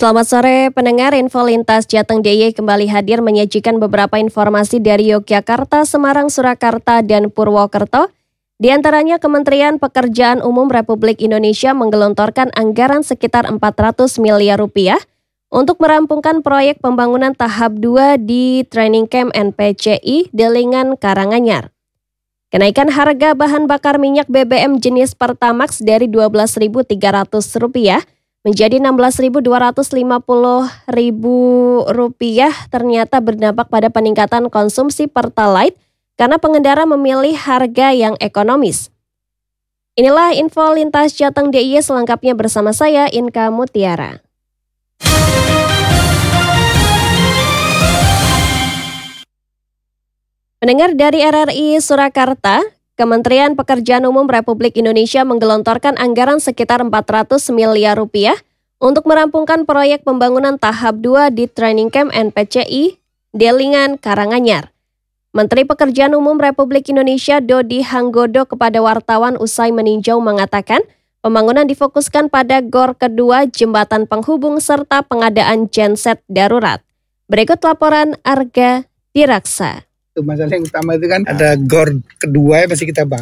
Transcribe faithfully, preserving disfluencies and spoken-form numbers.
Selamat sore pendengar, Info Lintas Jateng D I Y kembali hadir menyajikan beberapa informasi dari Yogyakarta, Semarang, Surakarta, dan Purwokerto. Di antaranya Kementerian Pekerjaan Umum Republik Indonesia menggelontorkan anggaran sekitar empat ratus miliar rupiah untuk merampungkan proyek pembangunan tahap dua di Training Camp N P C I Delingan, Karanganyar. Kenaikan harga bahan bakar minyak B B M jenis Pertamax dari dua belas ribu tiga ratus rupiah menjadi enam belas ribu dua ratus lima puluh rupiah ternyata berdampak pada peningkatan konsumsi Pertalite karena pengendara memilih harga yang ekonomis. Inilah info lintas Jateng D I Y selengkapnya bersama saya Inka Mutiara. Pendengar dari R R I Surakarta, Kementerian Pekerjaan Umum Republik Indonesia menggelontorkan anggaran sekitar empat ratus miliar rupiah untuk merampungkan proyek pembangunan tahap dua di Training Camp N P C I Delingan, Karanganyar. Menteri Pekerjaan Umum Republik Indonesia Dodi Hanggodo kepada wartawan usai meninjau mengatakan pembangunan difokuskan pada gor kedua, jembatan penghubung, serta pengadaan genset darurat. Berikut laporan Arga Diraksa. Masalah yang utama itu kan ada gor kedua yang masih kita bangun.